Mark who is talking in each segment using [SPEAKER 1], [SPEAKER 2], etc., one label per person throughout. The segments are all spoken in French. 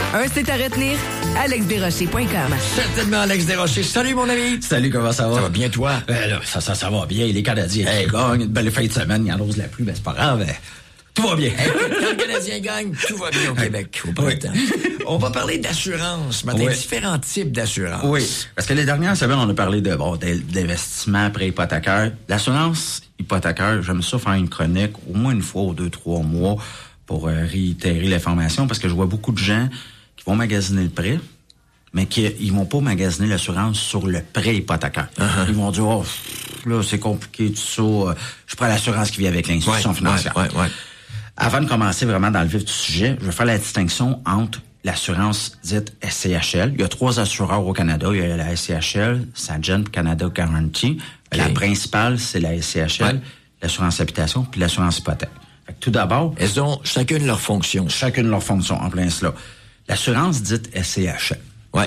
[SPEAKER 1] Un site à retenir, alexdesrochers.com.
[SPEAKER 2] Certainement, Alex Desrochers. Salut, mon ami.
[SPEAKER 3] Salut, comment ça va?
[SPEAKER 2] Ça va bien, toi?
[SPEAKER 3] Là, ça va bien. Les Canadiens gagnent. Une belle fin de semaine. Il enlose la pluie, ben c'est pas grave. Tout va bien.
[SPEAKER 2] Quand le Canadien gagne, tout va bien au Québec. Au printemps. On va parler d'assurance, maintenant. Différents types d'assurance.
[SPEAKER 3] Oui, parce que les dernières semaines, on a parlé d'investissement pré-hypothécaire. L'assurance hypothécaire, j'aime ça faire une chronique au moins une fois ou 2-3 mois pour réitérer l'information, parce que je vois beaucoup de gens qui vont magasiner le prêt, mais qui vont pas magasiner l'assurance sur le prêt hypothécaire. Ils vont dire, oh, là, c'est compliqué, tout ça. Je prends l'assurance qui vient avec l'institution financière. Avant de commencer vraiment dans le vif du sujet, je vais faire la distinction entre l'assurance dite SCHL. Il y a 3 assureurs au Canada. Il y a la SCHL, Sagen Canada Guarantee. La principale, c'est la SCHL, l'assurance habitation, puis l'assurance hypothèque. Fait que tout d'abord...
[SPEAKER 2] Elles ont chacune leur fonction.
[SPEAKER 3] Chacune leur fonction, en plein cela. L'assurance dite SCHL.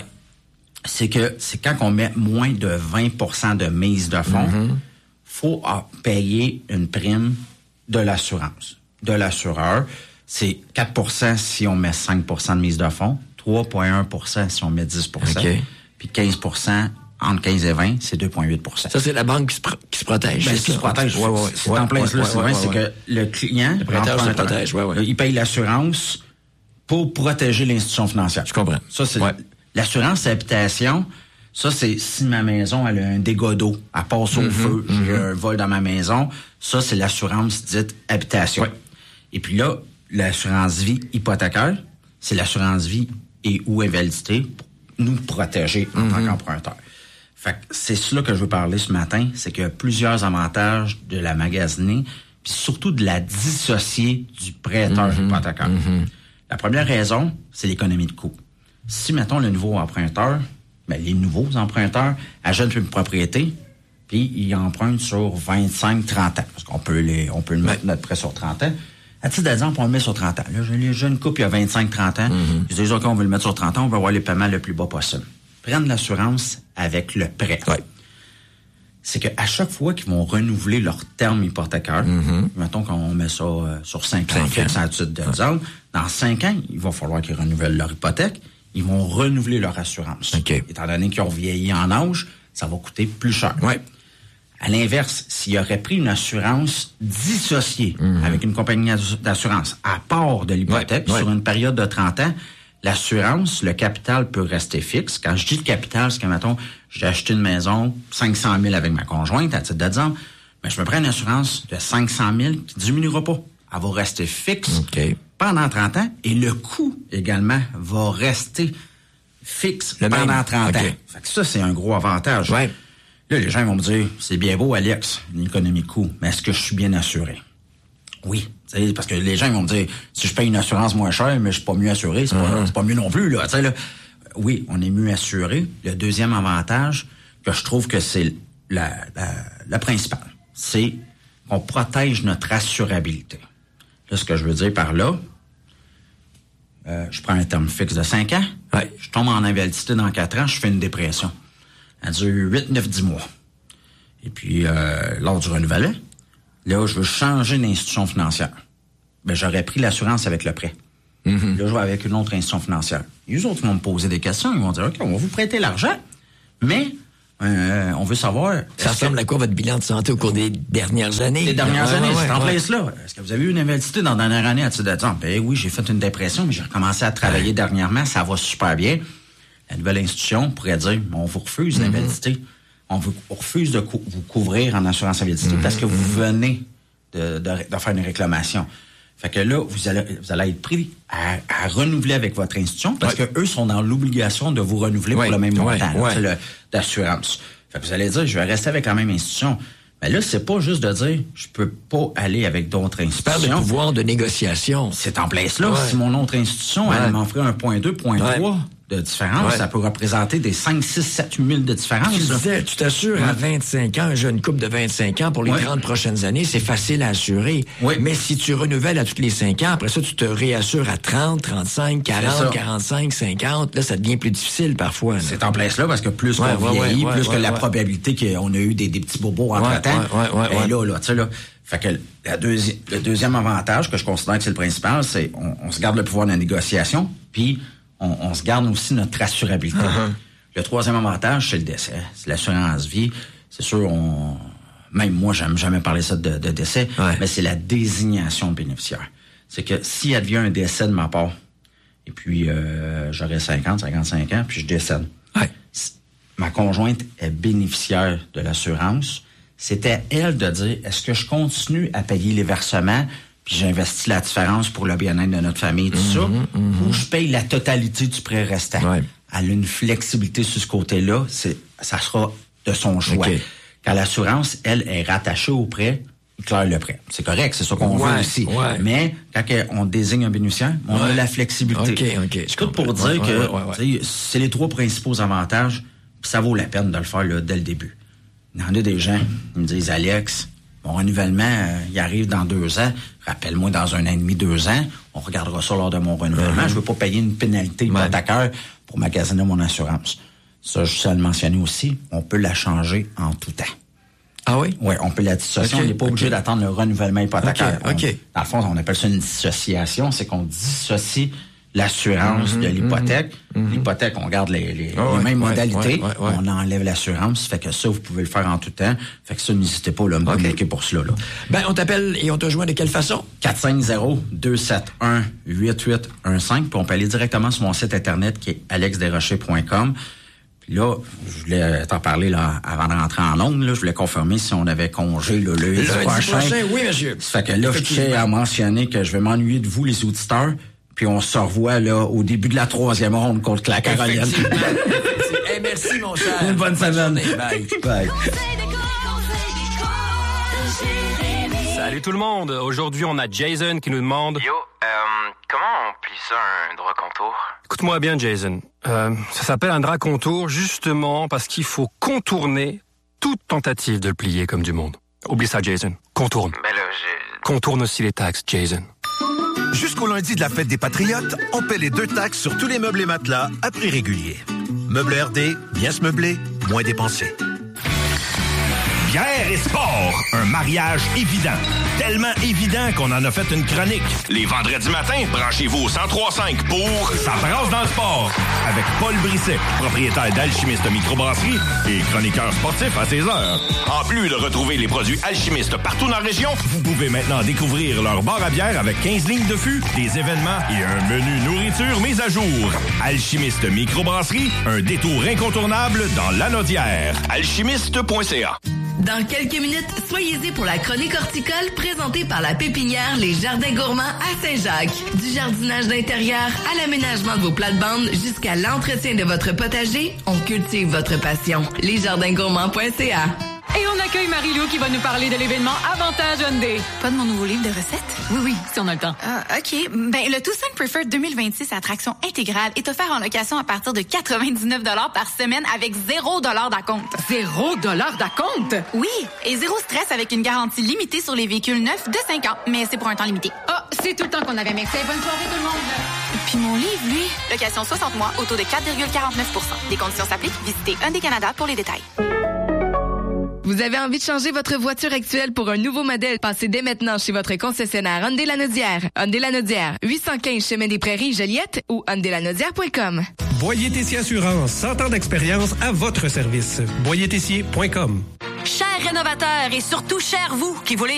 [SPEAKER 3] C'est quand on met moins de 20% de mise de fonds, faut payer une prime de l'assurance. De l'assureur. C'est 4% si on met 5% de mise de fonds, 3,1% si on met 10%, puis 15%, entre 15 et 20, c'est 2,8%.
[SPEAKER 2] Ça, c'est la banque qui se protège.
[SPEAKER 3] Ben, qui se protège. C'est en plein cela, Sylvain, c'est que le client,
[SPEAKER 2] le prêteur se protège,
[SPEAKER 3] il paye l'assurance pour protéger l'institution financière.
[SPEAKER 2] Je comprends.
[SPEAKER 3] Ça, c'est l'assurance habitation. Ça, c'est si ma maison elle a un dégât d'eau, elle passe au feu, j'ai un vol dans ma maison. Ça, c'est l'assurance dite habitation. Et puis là, l'assurance vie hypothécaire, c'est l'assurance vie et ou invalidité pour nous protéger en tant qu'emprunteur. Fait que c'est cela que je veux parler ce matin, c'est qu'il y a plusieurs avantages de la magasiner, puis surtout de la dissocier du prêteur hypothécaire. La première raison, c'est l'économie de coût. Si, mettons, le nouveau emprunteur, les nouveaux emprunteurs achètent une propriété, puis ils empruntent sur 25-30 ans, parce qu'on peut mettre notre prêt sur 30 ans. À titre d'exemple, on le met sur 30 ans. Là, les jeunes couples, il y a 25-30 ans. Ils disent, OK, on veut le mettre sur 30 ans, on va avoir les paiements le plus bas possible. Prendre l'assurance avec le prêt. C'est qu'à chaque fois qu'ils vont renouveler leur terme hypothécaire, mettons qu'on met ça sur 5 ans, fixe à titre d'exemple, dans 5 ans, il va falloir qu'ils renouvellent leur hypothèque, ils vont renouveler leur assurance. Étant donné qu'ils ont vieilli en âge, ça va coûter plus cher. À l'inverse, s'il aurait pris une assurance dissociée avec une compagnie d'assurance à part de l'hypothèque sur une période de 30 ans, l'assurance, le capital peut rester fixe. Quand je dis le capital, c'est que, mettons, j'ai acheté une maison, 500 000 avec ma conjointe, à titre d'exemple, mais je me prends une assurance de 500 000 qui ne diminuera pas. Elle va rester fixe pendant 30 ans et le coût également va rester fixe pendant 30 ans. Fait que ça, c'est un gros avantage. Là, les gens vont me dire, c'est bien beau, Alex, l'économie de coût, mais est-ce que je suis bien assuré? Oui. Parce que les gens vont me dire, si je paye une assurance moins chère, mais je suis pas mieux assuré, c'est pas mieux non plus, là. Oui, on est mieux assuré. Le deuxième avantage, que je trouve que c'est la principale, c'est qu'on protège notre assurabilité. Là, ce que je veux dire par là, je prends un terme fixe de 5 ans, je tombe en invalidité dans 4 ans, je fais une dépression. Elle dure 8, 9, 10 mois. Et puis, lors du renouvellement, là, je veux changer d'institution financière. Ben, j'aurais pris l'assurance avec le prêt. Là, je vais avec une autre institution financière. Les autres vont me poser des questions. Ils vont dire, OK, on va vous prêter l'argent, mais on veut savoir...
[SPEAKER 2] Ça ressemble à quoi votre bilan de santé au cours des dernières années?
[SPEAKER 3] Les dernières années, c'est en place là. Est-ce que vous avez eu une invalidité dans la dernière année à titre d'exemple? Ben oui, j'ai fait une dépression, mais j'ai recommencé à travailler dernièrement. Ça va super bien. La nouvelle institution pourrait dire, on vous refuse l'invalidité. On vous refuse de vous couvrir en assurance invalidité parce que vous venez de faire une réclamation. Fait que là, vous allez être pris à renouveler avec votre institution parce que eux sont dans l'obligation de vous renouveler pour le même montant d'assurance. Fait que vous allez dire, je vais rester avec la même institution. Mais là, c'est pas juste de dire, je peux pas aller avec d'autres institutions.
[SPEAKER 2] Tu parles de pouvoir de négociation.
[SPEAKER 3] C'est en place là. Si mon autre institution, elle m'en ferait 1,2, 0,3 de différence, ça peut représenter des 5, 6, 7, 8 000 de différence.
[SPEAKER 2] Tu disais, tu t'assures à 25 ans, un jeune couple de 25 ans pour les 30 prochaines années, c'est facile à assurer. Mais si tu renouvelles à toutes les 5 ans, après ça, tu te réassures à 30, 35, 40, 45, 50, là, ça devient plus difficile parfois. Là.
[SPEAKER 3] C'est en place là parce que plus qu'on vieillit, plus que la probabilité qu'on a eu des petits bobos entre-temps. Là, tu sais, là. Fait que le deuxième avantage que je considère que c'est le principal, c'est on se garde le pouvoir de la négociation, puis on se garde aussi notre assurabilité. Le troisième avantage, c'est le décès. C'est l'assurance vie. C'est sûr, même moi, j'aime jamais parler ça de décès, mais c'est la désignation bénéficiaire. C'est que s'il advient un décès de ma part, et puis j'aurais 55 ans, puis je décède. Ma conjointe est bénéficiaire de l'assurance. C'était à elle de dire, est-ce que je continue à payer les versements, puis j'investis la différence pour le bien-être de notre famille, tout ça, ou je paye la totalité du prêt restant. Elle a une flexibilité sur ce côté-là, ça sera de son choix. Quand l'assurance, elle, est rattachée au prêt, il claire le prêt. C'est correct, c'est ça qu'on veut aussi. Mais quand on désigne un bénéficiaire, on a la flexibilité. C'est tout pour dire que c'est les 3 principaux avantages, puis ça vaut la peine de le faire là, dès le début. Il y en a des gens qui me disent, Alex, mon renouvellement, il arrive dans 2 ans. Rappelle-moi dans 1 an et demi, 2 ans. On regardera ça lors de mon renouvellement. Je veux pas payer une pénalité hypothécaire pour magasiner mon assurance. Ça, je sais le mentionner aussi. On peut la changer en tout temps.
[SPEAKER 2] Ah oui?
[SPEAKER 3] Oui, on peut la dissocier. On n'est pas obligé d'attendre le renouvellement hypothécaire. Dans le fond, on appelle ça une dissociation. C'est qu'on dissocie l'assurance de l'hypothèque. L'hypothèque, on garde les mêmes modalités. On enlève l'assurance. Fait que ça, vous pouvez le faire en tout temps. Fait que ça, n'hésitez pas là, à me communiquer pour cela. Là.
[SPEAKER 2] Ben, on t'appelle et on te joint de quelle façon?
[SPEAKER 3] 450-271-8815. Puis on peut aller directement sur mon site Internet qui est alexdesrochers.com. Puis là, je voulais t'en parler là avant de rentrer en ondes. Là, je voulais confirmer si on avait congé le lundi prochain.
[SPEAKER 2] Oui, monsieur.
[SPEAKER 3] Ça fait que là, je tiens à mentionner que je vais m'ennuyer de vous, les auditeurs. Puis on se revoit là au début de la 3e ronde contre la Caroline.
[SPEAKER 2] Hey, merci, mon cher.
[SPEAKER 3] Une bonne semaine. Bye. Bye.
[SPEAKER 4] Salut tout le monde. Aujourd'hui, on a Jason qui nous demande...
[SPEAKER 5] Yo, comment on plie ça, un drap contour?
[SPEAKER 4] Écoute-moi bien, Jason. Ça s'appelle un drap contour justement parce qu'il faut contourner toute tentative de le plier comme du monde. Oublie ça, Jason. Contourne.
[SPEAKER 5] Ben là,
[SPEAKER 4] Contourne aussi les taxes, Jason.
[SPEAKER 6] Jusqu'au lundi de la fête des Patriotes, on paie les 2 taxes sur tous les meubles et matelas à prix régulier. Meubles RD, bien se meubler, moins dépenser.
[SPEAKER 7] Bière et sport, un mariage évident. Tellement évident qu'on en a fait une chronique. Les vendredis matins, branchez-vous au 103.5 pour Ça brasse dans le sport avec Paul Brisset, propriétaire d'Alchimiste Microbrasserie et chroniqueur sportif à 16h. En plus de retrouver les produits Alchimiste partout dans la région, vous pouvez maintenant découvrir leur bar à bière avec 15 lignes de fût, des événements et un menu nourriture mis à jour. Alchimiste Microbrasserie, un détour incontournable dans l'Anaudière. Alchimiste.ca.
[SPEAKER 1] Dans quelques minutes, soyez-y pour la chronique horticole présentée par la pépinière Les Jardins Gourmands à Saint-Jacques. Du jardinage d'intérieur à l'aménagement de vos plates-bandes jusqu'à l'entretien de votre potager, on cultive votre passion. Lesjardingourmands.ca.
[SPEAKER 8] Et on accueille Marie-Lou qui va nous parler de l'événement Avantage Hyundai.
[SPEAKER 9] Pas de mon nouveau livre de recettes?
[SPEAKER 8] Oui, si on a le temps.
[SPEAKER 9] OK. Ben, le Tucson Preferred 2026 à traction intégrale est offert en location à partir de 99 $ par semaine avec 0 $ d'acompte.
[SPEAKER 8] 0 $ d'acompte?
[SPEAKER 9] Oui, et 0 stress avec une garantie limitée sur les véhicules neufs de 5 ans. Mais c'est pour un temps limité.
[SPEAKER 8] Ah, c'est tout le temps qu'on avait. Merci. Bonne soirée tout le monde.
[SPEAKER 9] Puis mon livre, lui, location 60 mois, au taux de 4,49 %. Des conditions s'appliquent. Visitez Hyundai Canada pour les détails.
[SPEAKER 1] Vous avez envie de changer votre voiture actuelle pour un nouveau modèle? Passez dès maintenant chez votre concessionnaire Hyundai Lanaudière. Hyundai Lanaudière, 815 Chemin des Prairies, Joliette ou hyundailanaudière.com.
[SPEAKER 10] Boyer Tessier Assurance, 100 ans d'expérience à votre service. BoyerTessier.com.
[SPEAKER 11] Chers rénovateurs et surtout chers vous qui voulez